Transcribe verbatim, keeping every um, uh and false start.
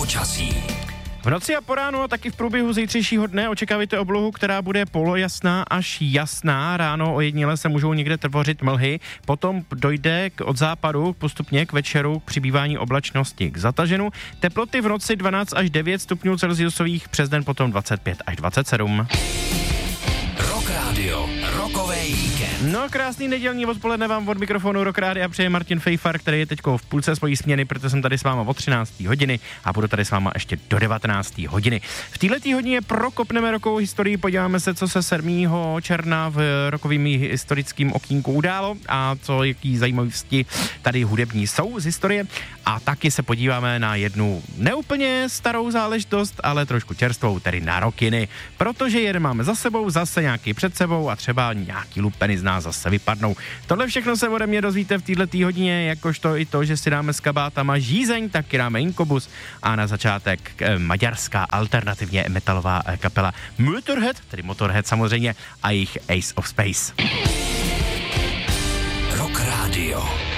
Počasí. V noci a po ránu a taky v průběhu zítřejšího dne očekávejte oblohu, která bude polojasná až jasná. Ráno ojediněle se můžou někde tvořit mlhy, potom dojde k od západu postupně k večeru k přibývání oblačnosti k zataženu. Teploty v noci dvanáct až devět stupňů celsiusových, přes den potom dvacet pět až dvacet sedm. Rock Radio, rokovej víkend. No, krásný nedělní odpoledne vám od mikrofonu Rock Rádia přeje Martin Fejfar, který je teďko v půlce svojí směny, protože jsem tady s váma od třinácté hodiny a budu tady s váma ještě do devatenácté hodiny. V této hodině prokopneme rokovou historii, podíváme se, co se sedmého června v rokovým historickým okýnku událo a co, jaký zajímavosti tady hudební jsou z historie. A taky se podíváme na jednu neúplně starou záležitost, ale trošku čerstvou, tedy na rokiny. Protože jeden máme za sebou, zase nějaký před sebou a třeba nějaký lupeny z nás zase vypadnou. Tohle všechno se ode mě dozvíte v této hodině, jakožto i to, že si dáme s kabátama žízeň, taky dáme Inkobus a na začátek eh, maďarská alternativně metalová eh, kapela Motorhead, tedy Motorhead samozřejmě, a jejich Ace of Space. Rock Radio.